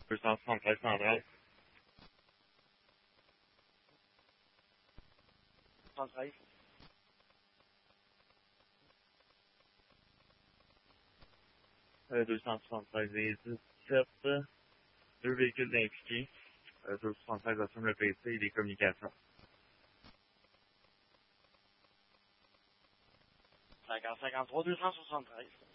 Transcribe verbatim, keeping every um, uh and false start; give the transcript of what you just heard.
deux cent soixante-treize cent treize. soixante-treize. Euh, deux cent soixante-treize et dix-sept. Deux véhicules impliqués. Euh, deux cent soixante-treize assume le P C et les communications. cinquante cinquante-trois deux cent soixante-treize.